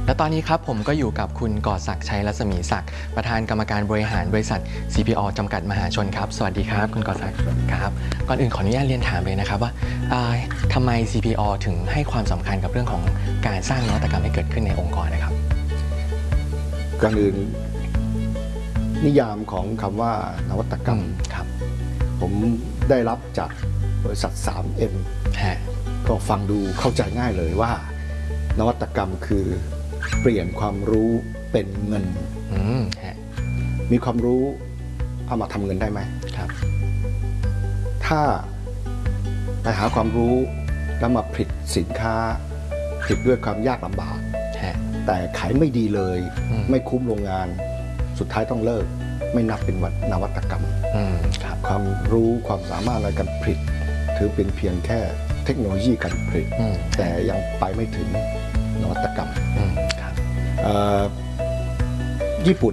และตอนนี้ครับผมก็อยู่กับคุณกอศักดิ์ชัยรัศมีศักดิ์ประธานกรรมการบริหารบริษัท CPO จำกัดมหาชนครับสวัสดีครับคุณกอศักดิ์ครับก่อนอื่นขออนุญาตเรียนถามเลยนะครับว่าทำไม CPO ถึงให้ความสำคัญกับเรื่องของการสร้างนวัตกรรมให้เกิดขึ้นในองค์กรนะครับก่อนอื่นนิยามของคำว่านวัตกรรมครับผมได้รับจากบริษัท 3M ก็ฟังดูเข้าใจง่ายเลยว่านวัตกรรมคือเปลี่ยนความรู้เป็นเงินมีความรู้เอามาทำเงินได้ไหมครับถ้าไปหาความรู้แล้วมาผลิตสินค้าผลิตด้วยความยากลำบากแต่ขายไม่ดีเลยไม่คุ้มโรงงานสุดท้ายต้องเลิกไม่นับเป็นนวัตกรรมความรู้ความสามารถในการผลิตถือเป็นเพียงแค่เทคโนโลยีการผลิตแต่ยังไปไม่ถึงนวัตกรรมญี่ปุ่น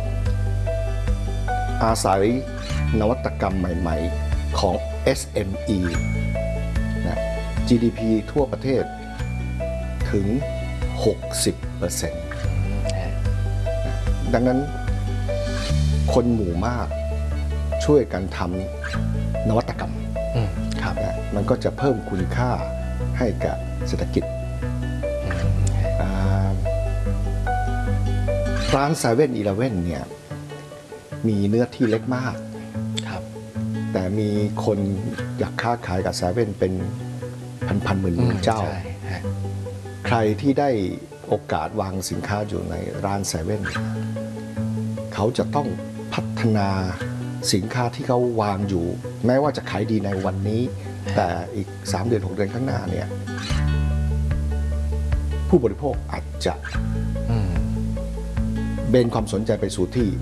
อาศัยนวัตกรรมใหม่ๆของ SME นะ GDP ทั่วประเทศถึง 60%ดังนั้นคนหมู่มากช่วยกันทำนวัตกรรมมันก็จะเพิ่มคุณค่าให้กับเศรษฐกิจร้าน7-Elevenเนี่ยมีเนื้อที่เล็กมากแต่มีคนอยากค้าขายกับ7เป็นพันหมื่นเจ้าใครที่ได้โอกาสวางสินค้าอยู่ในร้าน7เขาจะต้องพัฒนาสินค้าที่เขาวางอยู่แม้ว่าจะขายดีในวันนี้แต่อีก3 เดือน 6 เดือนข้างหน้าเนี่ยผู้บริโภคอาจจะเบนความสนใจไปสู่ที่